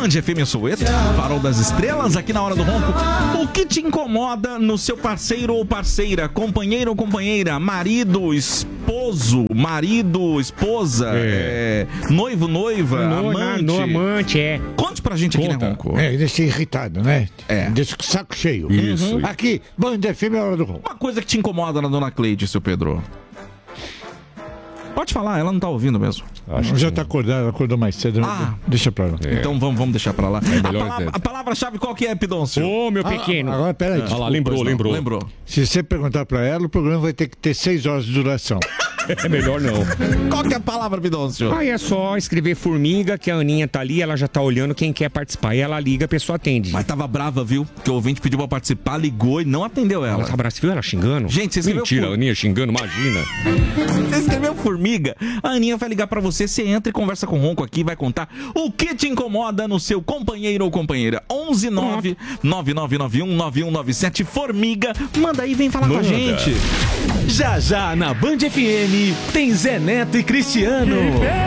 Band FM Soweto, Farol das Estrelas, aqui na Hora do Ronco. O que te incomoda no seu parceiro ou parceira, companheiro ou companheira, marido, esposo, marido, esposa, noivo, noiva, amante? Conte pra gente aqui, né, Ronco? Deixa irritado, né? Deixa com o saco cheio. Isso. Aqui, Band FM é Hora do Ronco. Uma coisa que te incomoda na Dona Cleide, seu Pedro. Pode falar, ela não tá ouvindo mesmo. Já tá acordado, ela acordou mais cedo. Deixa pra lá. Então vamos deixar pra lá. A palavra-chave qual que é, Pidoncio? Ô, meu pequeno. Agora, peraí. Olha lá, lembrou. Se você perguntar pra ela, o programa vai ter que ter 6 horas de duração. É melhor não. Qual que é a palavra, Pidoncio? Aí é só escrever formiga, que a Aninha tá ali, ela já tá olhando quem quer participar. E ela liga, a pessoa atende. Mas tava brava, viu? Que o ouvinte pediu pra participar, ligou e não atendeu ela. Ela tá brava, você viu ela xingando? Gente, você escreveu... Mentira, a Aninha xingando, imagina. Você escreveu formiga, a Aninha vai ligar pra você, você entra e conversa com o Ronco aqui, vai contar o que te incomoda no seu companheiro ou companheira. 119-9991-9197, formiga, manda aí, vem falar com a gente. Já na Band FM tem Zé Neto e Cristiano.